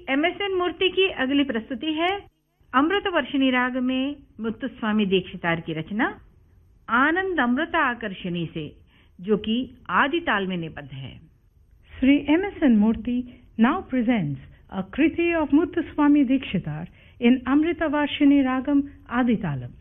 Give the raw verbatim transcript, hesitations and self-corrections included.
M S N मूर्ति की अगली प्रस्तुति है अमृत वर्षिणी राग में मुत्तुस्वामी दीक्षितार की रचना आनंद अमृत आकर्षणी से, जो कि आदि ताल में निबद्ध है। Sri M S N Murthy now presents a kriti of Muthuswami Dikshitar in Amrita Varshini Ragam Aditalam.